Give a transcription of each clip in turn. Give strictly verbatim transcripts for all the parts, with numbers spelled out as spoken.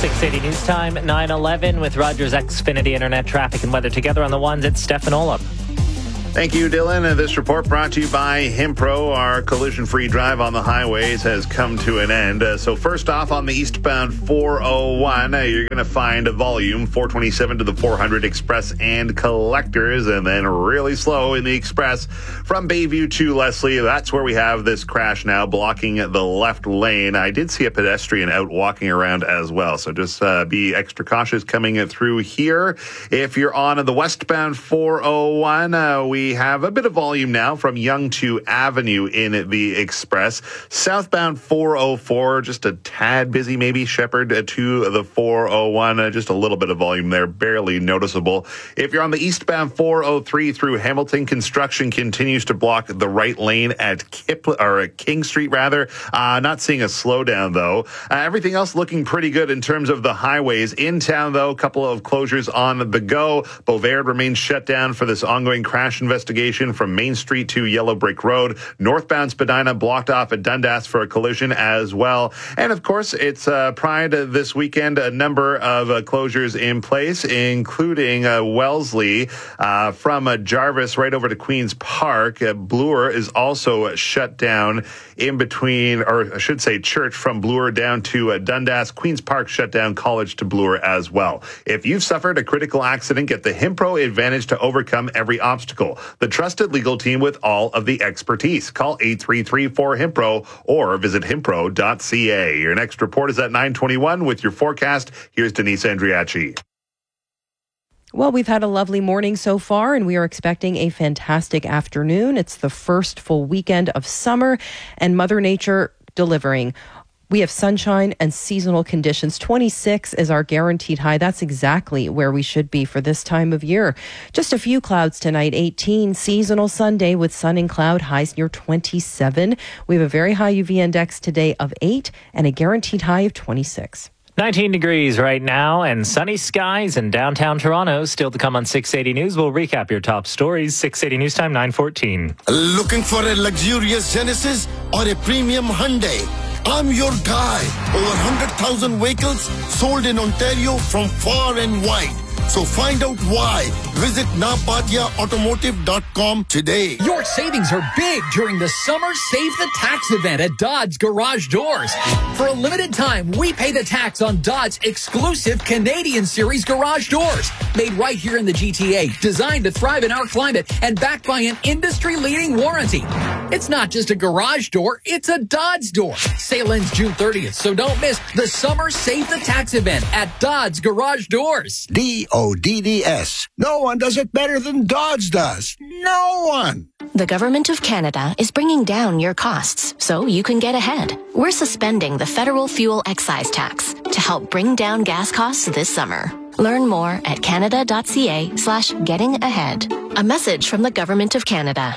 six eighty News Time, nine eleven with Rogers Xfinity Internet traffic and weather together on the ones. It's Stefan Olaf. Thank you, Dylan. And this report brought to you by Himpro. Our collision-free drive on the highways has come to an end. Uh, so first off, on the eastbound four oh one, uh, you're going to find a volume four twenty-seven to the four hundred Express and Collectors, and then really slow in the Express from Bayview to Leslie. That's where we have this crash now, blocking the left lane. I did see a pedestrian out walking around as well, so just uh, be extra cautious coming through here. If you're on the westbound four oh one, uh, we We have a bit of volume now from Yonge to Avenue in the Express. Southbound four oh four, just a tad busy, maybe Shepherd to the four oh one, uh, just a little bit of volume there, barely noticeable. If you're on the eastbound four oh three through Hamilton, construction continues to block the right lane at Kip or at King Street rather. Uh, not seeing a slowdown though. Uh, everything else looking pretty good in terms of the highways. In town though, a couple of closures on the go. Beauvais remains shut down for this ongoing crash investigation. Investigation from Main Street to Yellow Brick Road. Northbound Spadina blocked off at Dundas for a collision as well. And of course, it's uh, Pride this weekend. A number of uh, closures in place, including uh, Wellesley uh, from uh, Jarvis right over to Queen's Park. Uh, Bloor is also shut down in between, or I should say Church from Bloor down to uh, Dundas. Queen's Park shut down College to Bloor as well. If you've suffered a critical accident, get the Himpro Advantage to overcome every obstacle. The trusted legal team with all of the expertise. Call eight three three four Himpro or visit himpro dot c a. Your next report is at nine twenty-one with your forecast. Here's Denise Andriachi. Well, we've had a lovely morning so far, and we are expecting a fantastic afternoon. It's the first full weekend of summer, and Mother Nature delivering. We have sunshine and seasonal conditions. twenty-six is our guaranteed high. That's exactly where we should be for this time of year. Just a few clouds tonight, eighteen. Seasonal Sunday with sun and cloud, highs near twenty-seven. We have a very high U V index today of eight and a guaranteed high of twenty-six. nineteen degrees right now and sunny skies in downtown Toronto. Still to come on six eighty News. We'll recap your top stories. six eighty News Time, nine fourteen. Looking for a luxurious Genesis or a premium Hyundai? I'm your guy. Over one hundred thousand vehicles sold in Ontario from far and wide. So find out why. Visit napatia automotive dot com today. Your savings are big during the Summer Save the Tax event at Dodds Garage Doors. For a limited time, we pay the tax on Dodds exclusive Canadian Series garage doors. Made right here in the G T A, designed to thrive in our climate, and backed by an industry-leading warranty. It's not just a garage door, it's a Dodds door. Sale ends June thirtieth, so don't miss the Summer Save the Tax event at Dodds Garage Doors. D O D D S. No one does it better than Dodds does. No one. The Government of Canada is bringing down your costs so you can get ahead. We're suspending the federal fuel excise tax to help bring down gas costs this summer. Learn more at canada.ca slash getting ahead. A message from the Government of Canada.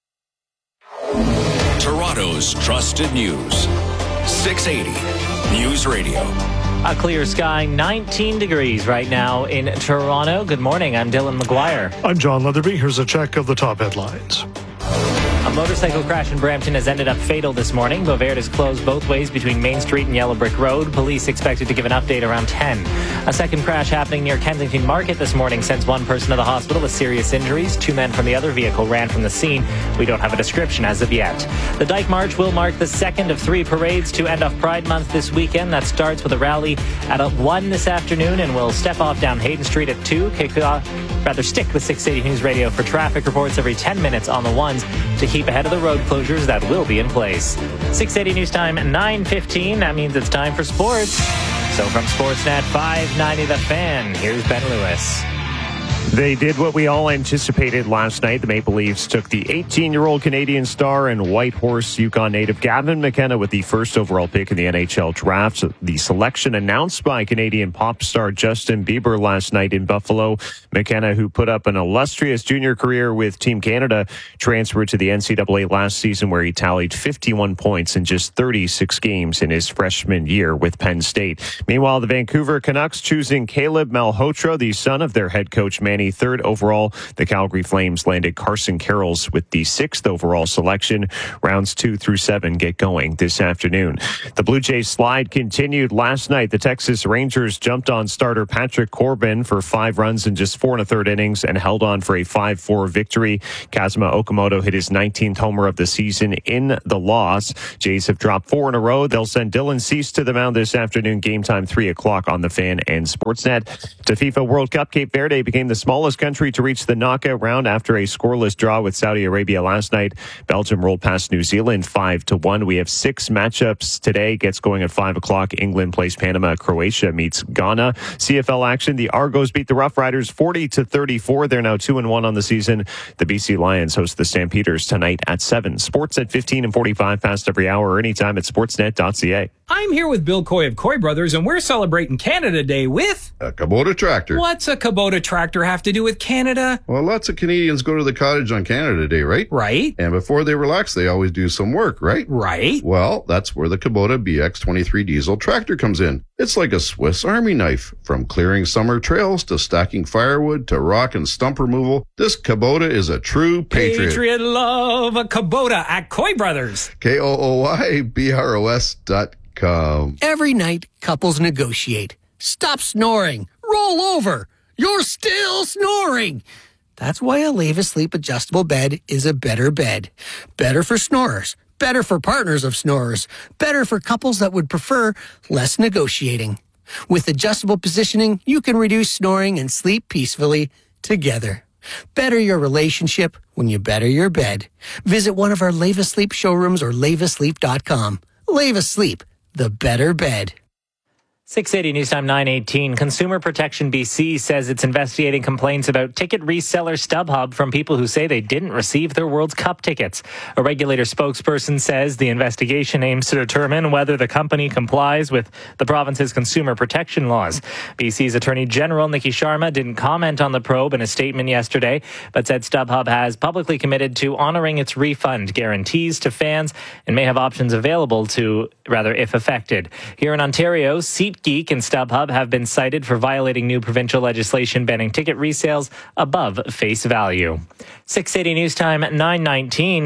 Toronto's trusted news. six eighty News Radio. A clear sky, nineteen degrees right now in Toronto. Good morning. I'm Dylan McGuire. I'm John Leatherby. Here's a check of the top headlines. A motorcycle crash in Brampton has ended up fatal this morning. Beauvais is closed both ways between Main Street and Yellow Brick Road. Police expected to give an update around ten. A second crash happening near Kensington Market this morning sends one person to the hospital with serious injuries. Two men from the other vehicle ran from the scene. We don't have a description as of yet. The Dyke March will mark the second of three parades to end off Pride Month this weekend. That starts with a rally at one this afternoon and will step off down Hayden Street at two. Kick off, rather stick with six eighty News Radio for traffic reports every ten minutes on the ones to keep ahead of the road closures that will be in place. six eighty News Time, nine fifteen. That means it's time for sports. So from Sportsnet five ninety The Fan, here's Ben Lewis. They did what we all anticipated last night. The Maple Leafs took the eighteen-year-old Canadian star and Whitehorse Yukon native Gavin McKenna with the first overall pick in the N H L draft. The selection announced by Canadian pop star Justin Bieber last night in Buffalo. McKenna, who put up an illustrious junior career with Team Canada, transferred to the N C double A last season where he tallied fifty-one points in just thirty-six games in his freshman year with Penn State. Meanwhile, the Vancouver Canucks choosing Caleb Malhotra, the son of their head coach Manny Manny third overall. The Calgary Flames landed Carson Carrolls with the sixth overall selection. Rounds two through seven get going this afternoon. The Blue Jays slide continued last night. The Texas Rangers jumped on starter Patrick Corbin for five runs in just four and a third innings and held on for a five four victory. Kazuma Okamoto hit his nineteenth homer of the season in the loss. Jays have dropped four in a row. They'll send Dylan Cease to the mound this afternoon. Game time three o'clock on the Fan and Sportsnet. To FIFA World Cup, Cape Verde became the smallest country to reach the knockout round after a scoreless draw with Saudi Arabia last night. Belgium rolled past New Zealand five to one. We have six matchups today. Gets going at five o'clock. England plays Panama. Croatia meets Ghana. C F L action. The Argos beat the Rough Riders forty to thirty-four. They're now two and one on the season. The B C Lions host the Stampeders tonight at seven. Sports at fifteen and forty-five past every hour or anytime at sportsnet dot c a. I'm here with Bill Coy of Coy Brothers, and we're celebrating Canada Day with a Kubota tractor. What's a Kubota tractor have to do with Canada? Well, lots of Canadians go to the cottage on Canada Day, right? Right. And before they relax, they always do some work, right? Right. Well, that's where the Kubota B X twenty-three diesel tractor comes in. It's like a Swiss Army knife. From clearing summer trails to stacking firewood to rock and stump removal, this Kubota is a true patriot. Patriot love a Kubota at Coy Brothers. K O O Y B R O S dot com. Every night, couples negotiate. Stop snoring. Roll over. You're still snoring. That's why a Leva Sleep adjustable bed is a better bed. Better for snorers. Better for partners of snorers. Better for couples that would prefer less negotiating. With adjustable positioning, you can reduce snoring and sleep peacefully together. Better your relationship when you better your bed. Visit one of our Leva Sleep showrooms or leva sleep dot com. Leva Sleep, the better bed. six eighty News Time nine eighteen. Consumer Protection B C says it's investigating complaints about ticket reseller StubHub from people who say they didn't receive their World Cup tickets. A regulator spokesperson says the investigation aims to determine whether the company complies with the province's consumer protection laws. B C's Attorney General Nikki Sharma didn't comment on the probe in a statement yesterday, but said StubHub has publicly committed to honoring its refund guarantees to fans and may have options available to, rather, if affected. Here in Ontario, SeatGeek and StubHub have been cited for violating new provincial legislation banning ticket resales above face value. six eighty News Time nine nineteen.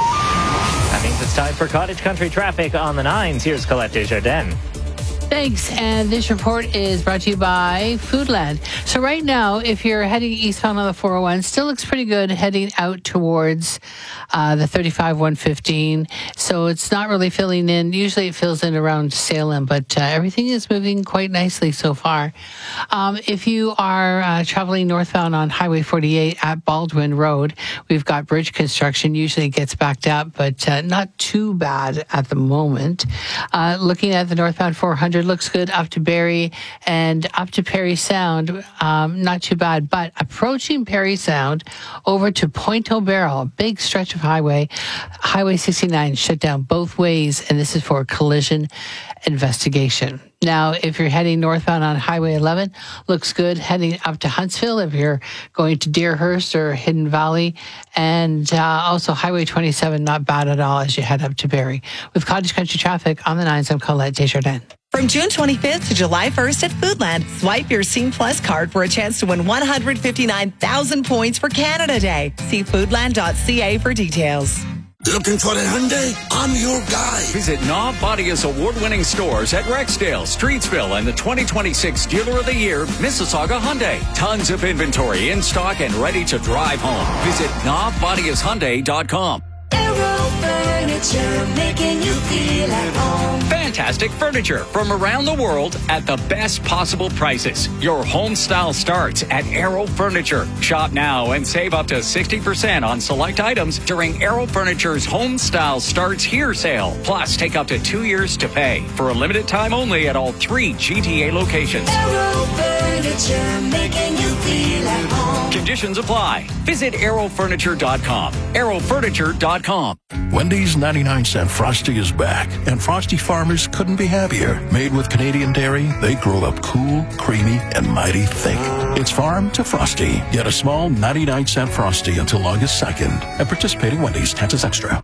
That means it's time for Cottage Country traffic on the nines. Here's Colette Desjardins. Thanks. And this report is brought to you by Foodland. So right now, if you're heading eastbound on the four oh one, still looks pretty good heading out towards uh, the thirty-five one fifteen. So it's not really filling in. Usually it fills in around Salem, but uh, everything is moving quite nicely so far. Um, if you are uh, traveling northbound on Highway forty-eight at Baldwin Road, we've got bridge construction. Usually it gets backed up, but uh, not too bad at the moment. Uh, looking at the northbound four hundred, looks good up to Barrie and up to Perry Sound. Um, not too bad, but approaching Perry Sound over to Point O'Barrel, a big stretch of highway. Highway sixty-nine shut down both ways, and this is for collision investigation. Now, if you're heading northbound on Highway eleven, looks good heading up to Huntsville if you're going to Deerhurst or Hidden Valley. And uh, also Highway twenty-seven, not bad at all as you head up to Barrie. With Cottage Country traffic on the nines, I'm Colette Desjardins. From June twenty-fifth to July first at Foodland, swipe your Scene Plus card for a chance to win one hundred fifty-nine thousand points for Canada Day. See foodland dot c a for details. Looking for a Hyundai? I'm your guy. Visit Knob Bodia's award-winning stores at Rexdale, Streetsville, and the twenty twenty-six Dealer of the Year, Mississauga Hyundai. Tons of inventory in stock and ready to drive home. Visit knob bodias hyundai dot com. Aero Furniture, making you feel at home. Fantastic furniture from around the world at the best possible prices. Your home style starts at Aero Furniture. Shop now and save up to sixty percent on select items during Aero Furniture's Home Style Starts Here sale. Plus, take up to two years to pay for a limited time only at all three G T A locations. Aero Furniture, making you feel at home. Conditions apply. Visit aero furniture dot com. aero furniture dot com. Wendy's ninety-nine cent Frosty is back, and Frosty farmers couldn't be happier. Made with Canadian dairy, they grow up cool, creamy, and mighty thick. It's farm to Frosty. Get a small ninety-nine cent Frosty until August second. At participating Wendy's, taxes extra.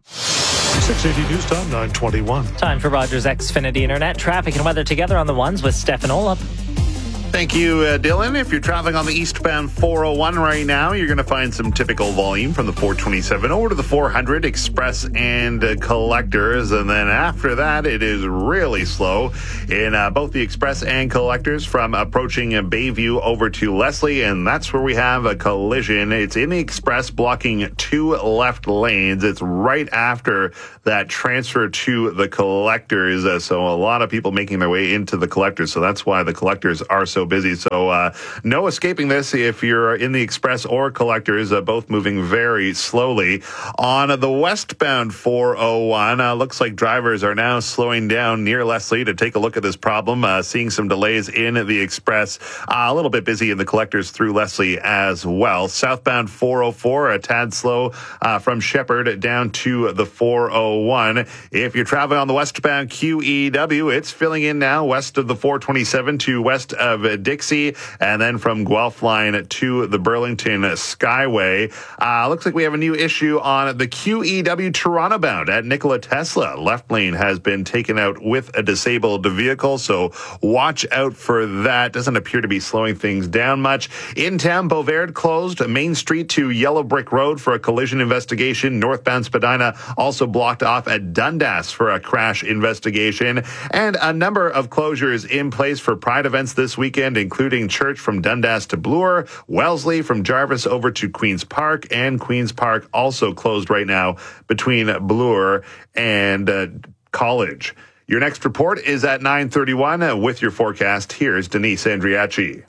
six eighty News Time, nine twenty-one. Time for Rogers Xfinity Internet. Traffic and weather together on the ones with Stefan Olop. Thank you, uh, Dylan. If you're traveling on the eastbound four oh one right now, you're going to find some typical volume from the four twenty-seven over to the four hundred Express and uh, Collectors. And then after that, it is really slow in uh, both the Express and Collectors from approaching uh, Bayview over to Leslie. And that's where we have a collision. It's in the Express, blocking two left lanes. It's right after that transfer to the Collectors. Uh, so a lot of people making their way into the Collectors. So that's why the Collectors are so busy. So uh, no escaping this if you're in the Express or Collectors, uh, both moving very slowly. On the westbound four oh one, uh, looks like drivers are now slowing down near Leslie to take a look at this problem, uh, seeing some delays in the Express. Uh, a little bit busy in the Collectors through Leslie as well. Southbound four oh four, a tad slow uh, from Shepherd down to the four oh one. If you're traveling on the westbound Q E W, it's filling in now west of the four twenty-seven to west of Dixie, and then from Guelph line to the Burlington Skyway. Uh, looks like we have a new issue on the Q E W Toronto bound at Nikola Tesla. Left lane has been taken out with a disabled vehicle, so watch out for that. Doesn't appear to be slowing things down much. In town, Beauvais closed Main Street to Yellow Brick Road for a collision investigation. Northbound Spadina also blocked off at Dundas for a crash investigation. And a number of closures in place for Pride events this weekend, including Church from Dundas to Bloor, Wellesley from Jarvis over to Queen's Park, and Queen's Park also closed right now between Bloor and uh, College. Your next report is at nine thirty-one. Uh, with your forecast, here's Denise Andriachi.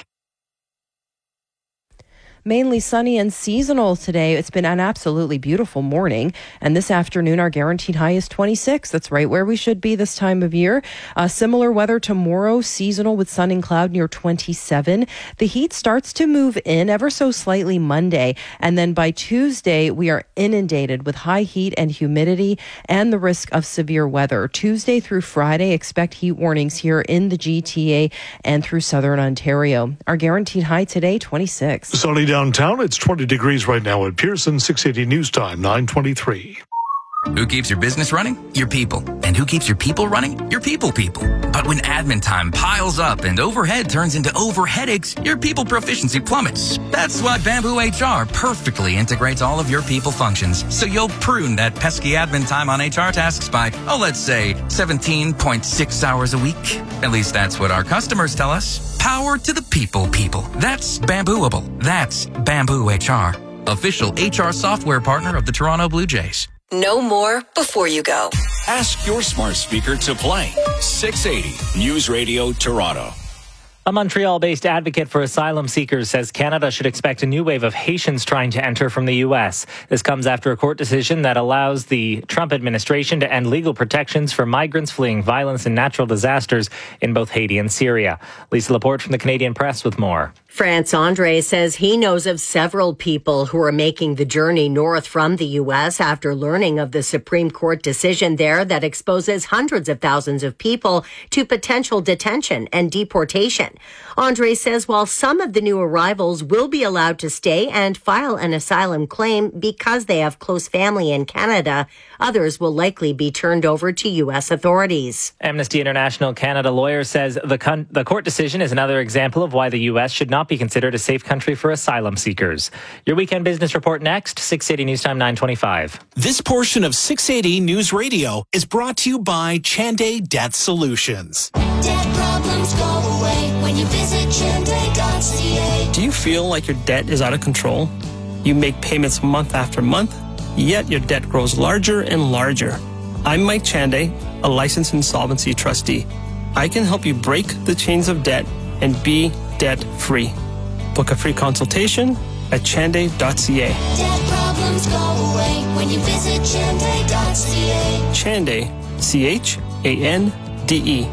Mainly sunny and seasonal today. It's been an absolutely beautiful morning. And this afternoon, our guaranteed high is twenty-six. That's right where we should be this time of year. Uh, similar weather tomorrow, seasonal with sun and cloud near twenty-seven. The heat starts to move in ever so slightly Monday. And then by Tuesday, we are inundated with high heat and humidity and the risk of severe weather. Tuesday through Friday, expect heat warnings here in the G T A and through southern Ontario. Our guaranteed high today, twenty-six. Sunny downtown, it's twenty degrees right now at Pearson. Six eighty News Time, nine twenty-three. Who keeps your business running? Your people. And who keeps your people running? Your people people. But when admin time piles up and overhead turns into overheadaches, your people proficiency plummets. That's why Bamboo H R perfectly integrates all of your people functions, so you'll prune that pesky admin time on H R tasks by, oh, let's say seventeen point six hours a week. At least that's what our customers tell us. Power to the people people. That's Bambooable. That's Bamboo H R. Official H R software partner of the Toronto Blue Jays. Know more before you go. Ask your smart speaker to play six eighty News Radio Toronto. A Montreal-based advocate for asylum seekers says Canada should expect a new wave of Haitians trying to enter from the U S. This comes after a court decision that allows the Trump administration to end legal protections for migrants fleeing violence and natural disasters in both Haiti and Syria. Lisa Laporte from the Canadian Press with more. France Andre says he knows of several people who are making the journey north from the U S after learning of the Supreme Court decision there that exposes hundreds of thousands of people to potential detention and deportation. Andre says while some of the new arrivals will be allowed to stay and file an asylum claim because they have close family in Canada, others will likely be turned over to U S authorities. Amnesty International Canada lawyer says the, con- the court decision is another example of why the U S should not be considered a safe country for asylum seekers. Your weekend business report next, six eighty News Time, nine twenty-five. This portion of six eighty News Radio is brought to you by Chanday Debt Solutions. Debt problems go away when you visit chanday dot c a. Do you feel like your debt is out of control? You make payments month after month, yet your debt grows larger and larger. I'm Mike Chanday, a licensed insolvency trustee. I can help you break the chains of debt and be debt-free. Book a free consultation at chanday dot c a. Debt problems go away when you visit chanday dot c a. Chanday, C H A N D E.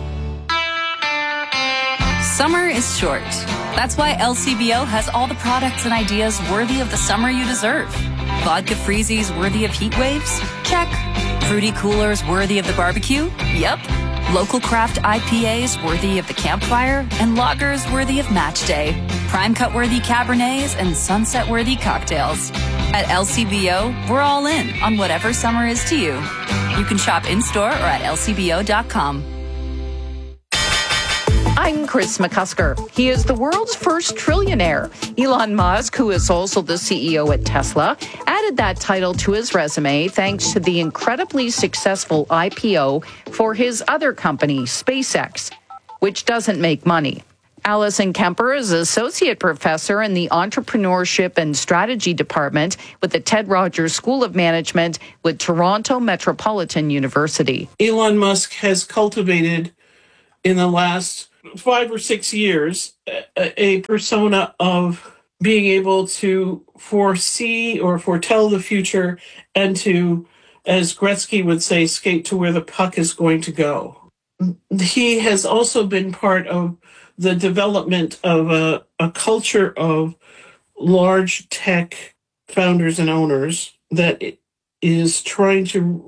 Summer is short. That's why L C B O has all the products and ideas worthy of the summer you deserve. Vodka freezies worthy of heat waves? Check. Fruity coolers worthy of the barbecue? Yep. Local craft I P As worthy of the campfire, and lagers worthy of match day. Prime cut worthy Cabernets and sunset worthy cocktails. At L C B O, we're all in on whatever summer is to you. You can shop in store or at L C B O dot com. I'm Chris McCusker. He is the world's first trillionaire. Elon Musk, who is also the C E O at Tesla, added that title to his resume thanks to the incredibly successful I P O for his other company, SpaceX, which doesn't make money. Alison Kemper is associate professor in the Entrepreneurship and Strategy Department with the Ted Rogers School of Management with Toronto Metropolitan University. Elon Musk has cultivated in the last five or six years a, a persona of being able to foresee or foretell the future and to, as Gretzky would say, skate to where the puck is going to go. He has also been part of the development of a, a culture of large tech founders and owners that is trying to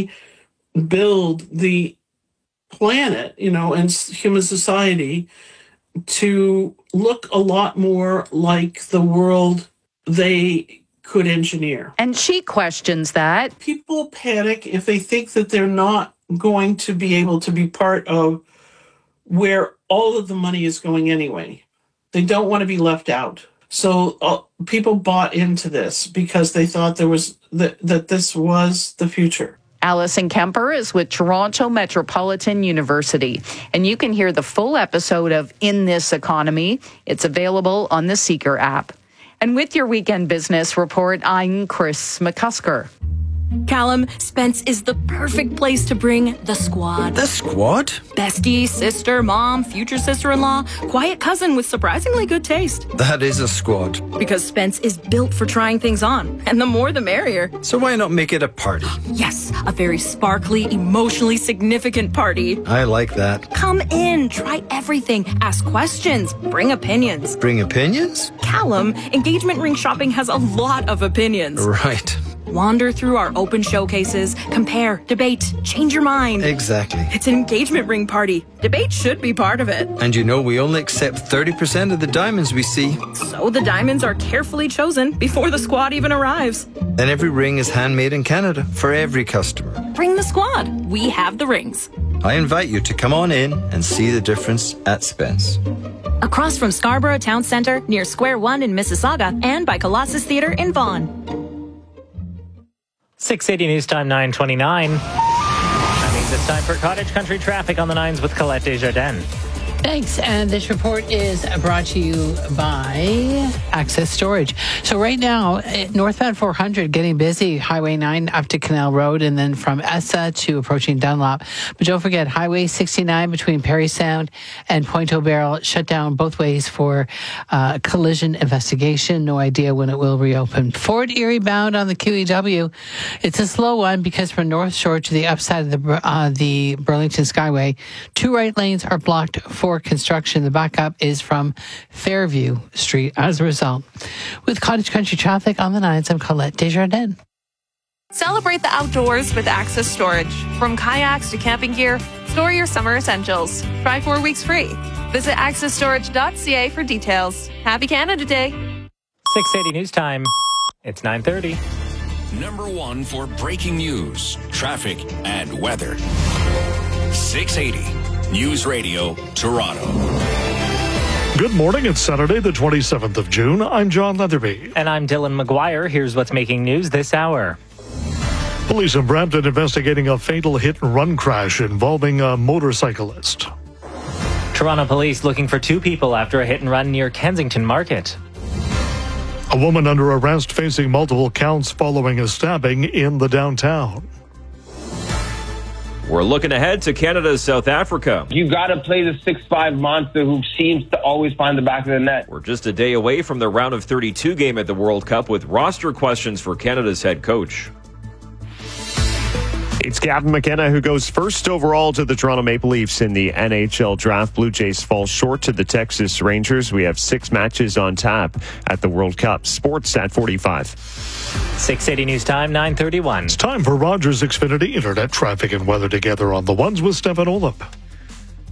rebuild the planet, you know, and human society to look a lot more like the world they could engineer. And she questions that. People panic if they think that they're not going to be able to be part of where all of the money is going anyway. They don't want to be left out. So uh, people bought into this because they thought there was th- that this was the future. Alison Kemper is with Toronto Metropolitan University, and you can hear the full episode of In This Economy. It's available on the Seeker app. And with your weekend business report, I'm Chris McCusker. Callum, Spence is the perfect place to bring the squad. The squad? Bestie, sister, mom, future sister-in-law, quiet cousin with surprisingly good taste. That is a squad. Because Spence is built for trying things on, and the more the merrier. So why not make it a party? Yes, a very sparkly, emotionally significant party. I like that. Come in, try everything, ask questions, bring opinions. Bring opinions? Callum, engagement ring shopping has a lot of opinions. Right. Wander through our open showcases, compare, debate, change your mind. Exactly. It's an engagement ring party. Debate should be part of it. And you know we only accept thirty percent of the diamonds we see. So the diamonds are carefully chosen before the squad even arrives. And every ring is handmade in Canada for every customer. Bring the squad. We have the rings. I invite you to come on in and see the difference at Spence. Across from Scarborough Town Centre, near Square One in Mississauga, and by Colossus Theatre in Vaughan. six eighty News Time, nine twenty-nine. That means it's time for Cottage Country Traffic on the nines with Colette Desjardins. Thanks. And this report is brought to you by Access Storage. So right now, northbound four hundred getting busy, Highway nine up to Canal Road, and then from Essa to approaching Dunlop. But don't forget, Highway sixty-nine between Parry Sound and Point O'Barrel shut down both ways for uh, collision investigation. No idea when it will reopen. Fort Erie bound on the Q E W. It's a slow one because from North Shore to the upside of the, uh, the Burlington Skyway, two right lanes are blocked for construction. The backup is from Fairview Street as a result. With Cottage Country Traffic on the nines, I'm Colette Desjardins. Celebrate the outdoors with Access Storage. From kayaks to camping gear, store your summer essentials. Try four weeks free. Visit access storage dot c a for details. Happy Canada Day. six eighty News Time. It's nine thirty. Number one for breaking news, traffic, and weather. six eighty News Radio, Toronto. Good morning. It's Saturday, the twenty-seventh of June. I'm John Leatherby. And I'm Dylan McGuire. Here's what's making news this hour. Police in Brampton investigating a fatal hit-and-run crash involving a motorcyclist. Toronto police looking for two people after a hit-and-run near Kensington Market. A woman under arrest facing multiple counts following a stabbing in the downtown. We're looking ahead to Canada's South Africa. You got to play the six five monster who seems to always find the back of the net. We're just a day away from the round of thirty-two game at the World Cup with roster questions for Canada's head coach. It's Gavin McKenna who goes first overall to the Toronto Maple Leafs in the N H L draft. Blue Jays fall short to the Texas Rangers. We have six matches on tap at the World Cup. Sports at forty-five. six eighty News Time, nine thirty-one. It's time for Rogers Xfinity Internet traffic and weather together on the ones with Stefan Olip.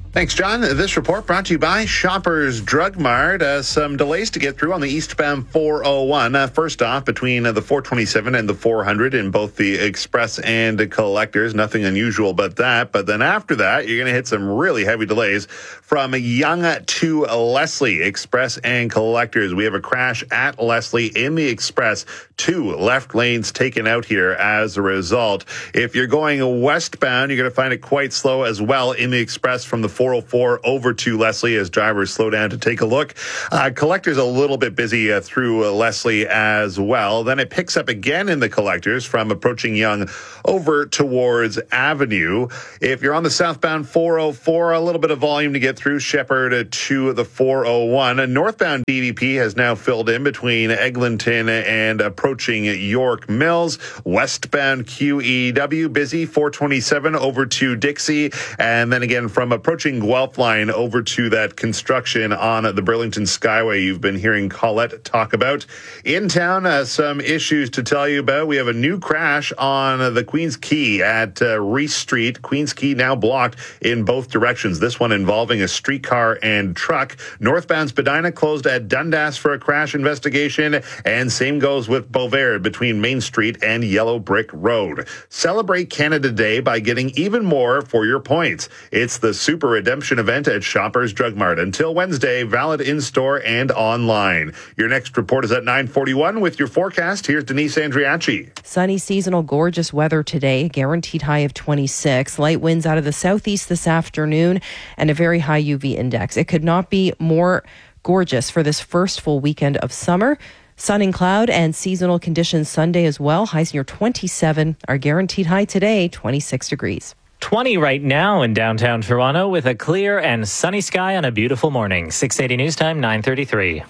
Thanks, John. This report brought to you by Shoppers Drug Mart. Uh, some delays to get through on the eastbound four oh one. Uh, first off, between uh, the four twenty-seven and the four hundred in both the express and the collectors. Nothing unusual but that. But then after that, you're going to hit some really heavy delays from Yonge to Leslie, express and collectors. We have a crash at Leslie in the express. Two left lanes taken out here as a result. If you're going westbound, you're going to find it quite slow as well in the express from the four oh four over to Leslie as drivers slow down to take a look. Uh, collectors a little bit busy uh, through uh, Leslie as well. Then it picks up again in the collectors from approaching Yonge over towards Avenue. If you're on the southbound four oh four, a little bit of volume to get through Shepherd to the four oh one. A northbound D V P has now filled in between Eglinton and approaching York Mills. Westbound Q E W busy, four twenty-seven over to Dixie. And then again from approaching Guelph line over to that construction on the Burlington Skyway you've been hearing Colette talk about. In town, uh, some issues to tell you about. We have a new crash on the Queens Quay at uh, Reese Street. Queens Quay now blocked in both directions. This one involving a streetcar and truck. Northbound Spadina closed at Dundas for a crash investigation. And same goes with Beauvais between Main Street and Yellow Brick Road. Celebrate Canada Day by getting even more for your points. It's the Super Redemption event at Shoppers Drug Mart. Until Wednesday, valid in-store and online. Your next report is at nine forty-one with your forecast. Here's Denise Andriachi. Sunny, seasonal, gorgeous weather today. Guaranteed high of twenty-six. Light winds out of the southeast this afternoon and a very high U V index. It could not be more gorgeous for this first full weekend of summer. Sun and cloud and seasonal conditions Sunday as well. Highs near twenty-seven. Our guaranteed high today, twenty-six degrees. twenty right now in downtown Toronto with a clear and sunny sky on a beautiful morning. six eighty News Time, nine thirty-three.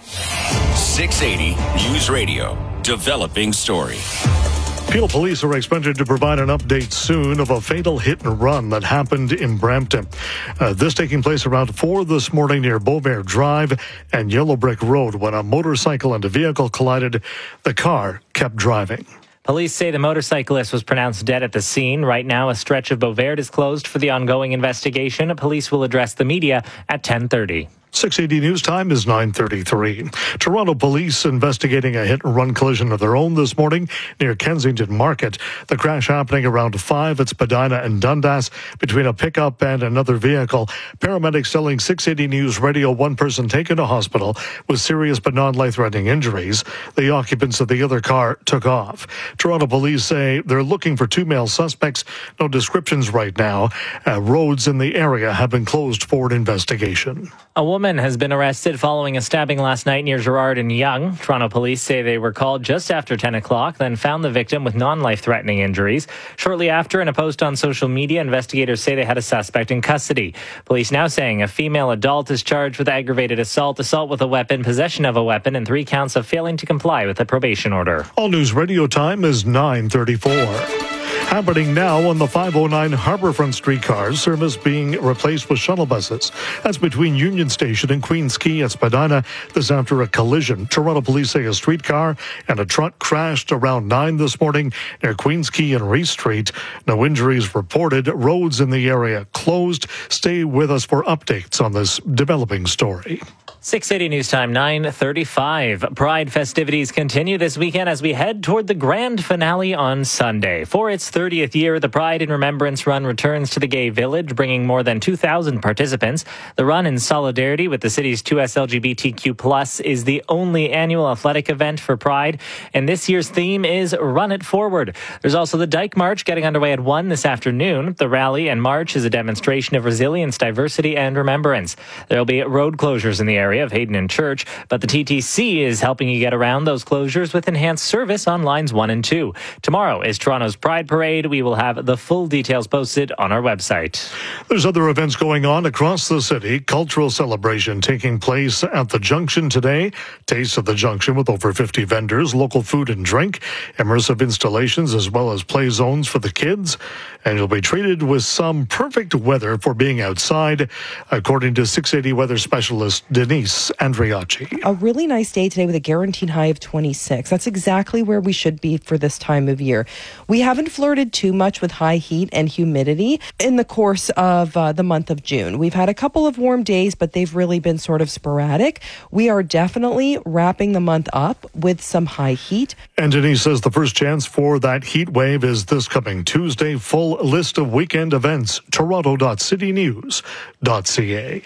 six eighty News Radio. Developing story. Peel Police are expected to provide an update soon of a fatal hit and run that happened in Brampton. Uh, this taking place around four this morning near Beauvais Drive and Yellow Brick Road when a motorcycle and a vehicle collided. The car kept driving. Police say the motorcyclist was pronounced dead at the scene. Right now, a stretch of Beauvais is closed for the ongoing investigation. Police will address the media at ten thirty. six eighty News Time is nine thirty-three. Toronto police investigating a hit-and-run collision of their own this morning near Kensington Market. The crash happening around five at Spadina and Dundas between a pickup and another vehicle. Paramedics telling six eighty News Radio one person taken to hospital with serious but non-life-threatening injuries. The occupants of the other car took off. Toronto police say they're looking for two male suspects. No descriptions right now. Uh, roads in the area have been closed for an investigation. A woman has been arrested following a stabbing last night near Gerrard and Yonge. Toronto police say they were called just after ten o'clock, then found the victim with non-life-threatening injuries. Shortly after, in a post on social media, investigators say they had a suspect in custody. Police now saying a female adult is charged with aggravated assault, assault with a weapon, possession of a weapon, and three counts of failing to comply with a probation order. All News Radio time is nine thirty-four. Happening now on the five oh nine Harbourfront streetcars, service being replaced with shuttle buses. That's between Union Station and Queens Quay at Spadina. This after a collision. Toronto police say a streetcar and a truck crashed around nine this morning near Queens Quay and Reese Street. No injuries reported. Roads in the area closed. Stay with us for updates on this developing story. six eighty News Time, nine thirty-five. Pride festivities continue this weekend as we head toward the grand finale on Sunday. For its thirtieth year, the Pride in Remembrance Run returns to the Gay Village, bringing more than two thousand participants. The run, in solidarity with the city's two S L G B T Q plus, is the only annual athletic event for Pride, and this year's theme is Run It Forward. There's also the Dyke March getting underway at one this afternoon. The rally and march is a demonstration of resilience, diversity, and remembrance. There will be road closures in the area of Hayden and Church, but the T T C is helping you get around those closures with enhanced service on lines one and two. Tomorrow is Toronto's Pride Parade. We will have the full details posted on our website. There's other events going on across the city. Cultural celebration taking place at the Junction today. Taste of the Junction with over fifty vendors, local food and drink, immersive installations, as well as play zones for the kids. And you'll be treated with some perfect weather for being outside, according to six eighty weather specialist Denise Denise Andriachi. A really nice day today with a guaranteed high of twenty-six. That's exactly where we should be for this time of year. We haven't flirted too much with high heat and humidity in the course of uh, the month of June. We've had a couple of warm days, but they've really been sort of sporadic. We are definitely wrapping the month up with some high heat. And Denise says the first chance for that heat wave is this coming Tuesday. Full list of weekend events, toronto dot city news dot c a.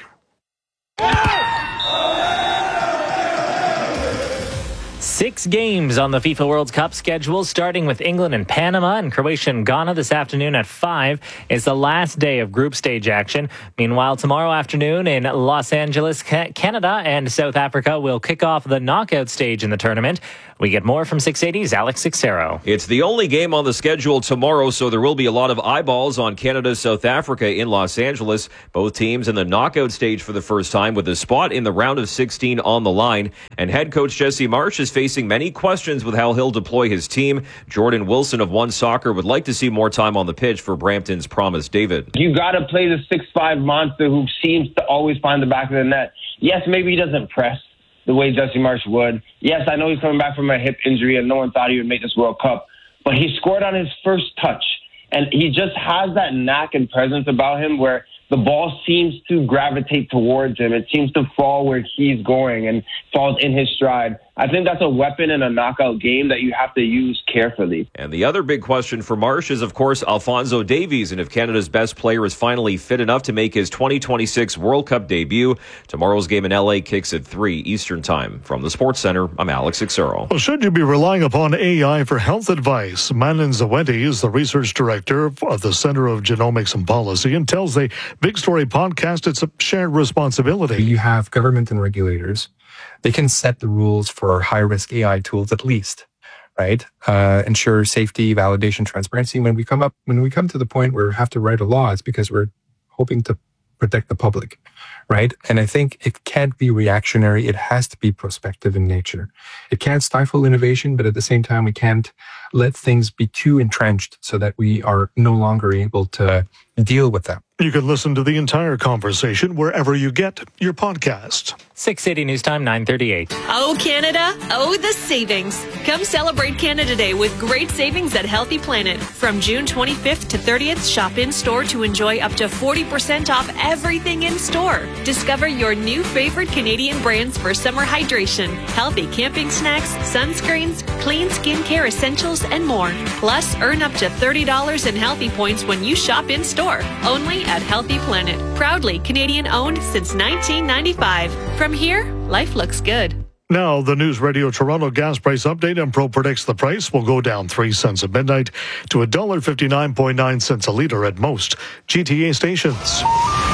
Six games on the FIFA World Cup schedule, starting with England and Panama and Croatia and Ghana this afternoon at five. Is the last day of group stage action. Meanwhile, tomorrow afternoon in Los Angeles, Canada and South Africa will kick off the knockout stage in the tournament. We get more from six eighty's Alex Sixero. It's the only game on the schedule tomorrow, so there will be a lot of eyeballs on Canada, South Africa in Los Angeles. Both teams in the knockout stage for the first time with a spot in the round of sixteen on the line. And head coach Jesse Marsch is facing many questions with how he'll deploy his team. Jordan Wilson of One Soccer would like to see more time on the pitch for Brampton's Promise David. You got to play the six five monster who seems to always find the back of the net. Yes, maybe he doesn't press the way Jesse Marsch would. Yes, I know he's coming back from a hip injury and no one thought he would make this World Cup, but he scored on his first touch. And he just has that knack and presence about him where the ball seems to gravitate towards him. It seems to fall where he's going and falls in his stride. I think that's a weapon in a knockout game that you have to use carefully. And the other big question for Marsch is, of course, Alphonso Davies, and if Canada's best player is finally fit enough to make his twenty twenty-six World Cup debut. Tomorrow's game in L A kicks at three Eastern Time. From the Sports Center, I'm Alex Sixero. Well, should you be relying upon A I for health advice? Manon Zawedi is the research director of the Center of Genomics and Policy and tells the Big Story podcast it's a shared responsibility. You have government and regulators. They can set the rules for high-risk A I tools at least, right? Uh, ensure safety, validation, transparency. When we come up, when we come to the point where we have to write a law, it's because we're hoping to protect the public, right? And I think it can't be reactionary. It has to be prospective in nature. It can't stifle innovation, but at the same time, we can't let things be too entrenched so that we are no longer able to deal with them. You can listen to the entire conversation wherever you get your podcast. six eighty News Time, nine thirty-eight. Oh, Canada. Oh, the savings. Come celebrate Canada Day with great savings at Healthy Planet. From June twenty-fifth to thirtieth, shop in-store to enjoy up to forty percent off everything in store. Discover your new favorite Canadian brands for summer hydration, healthy camping snacks, sunscreens, clean skincare essentials, and more. Plus, earn up to thirty dollars in Healthy Points when you shop in-store. Only at Healthy Planet. Proudly Canadian-owned since nineteen ninety-five. From here, life looks good. Now, the News Radio Toronto gas price update. Empro predicts the price will go down three cents at midnight to one dollar fifty-nine point nine cents a litre at most G T A stations.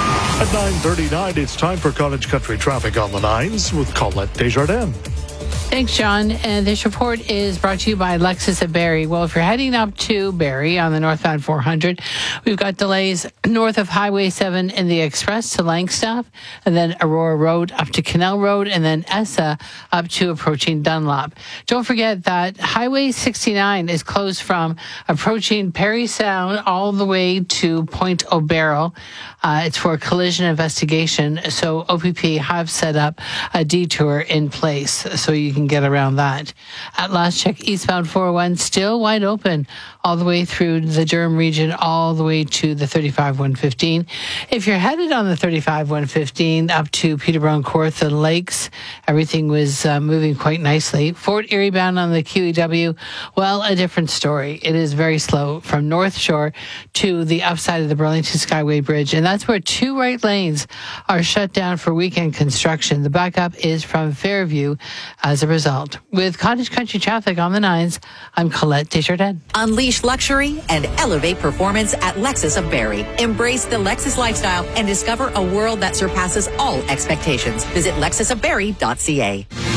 At nine thirty-nine, it's time for Cottage Country traffic on the nines with Colette Desjardins. Thanks, John. And this report is brought to you by Lexus at Barrie. Well, if you're heading up to Barrie on the northbound four hundred, we've got delays north of Highway seven in the Express to Langstaff, and then Aurora Road up to Canal Road, and then Essa up to approaching Dunlop. Don't forget that Highway sixty-nine is closed from approaching Perry Sound all the way to Point O'Barrel. Uh, it's for a collision investigation, so O P P have set up a detour in place so you can get around that. At last check, eastbound four oh one still wide open all the way through the Durham region, all the way to the thirty-five one fifteen. If you're headed on the thirty-five one fifteen up to Peterborough and Kawartha Lakes, everything was uh, moving quite nicely. Fort Erie bound on the Q E W, well, a different story. It is very slow from North Shore to the upside of the Burlington Skyway Bridge, and that's where two right lanes are shut down for weekend construction. The backup is from Fairview as a result. With Cottage Country traffic on the nines, I'm Colette Desjardins. Unleash luxury and elevate performance at Lexus of Barrie. Embrace the Lexus lifestyle and discover a world that surpasses all expectations. Visit lexus of barrie dot c a.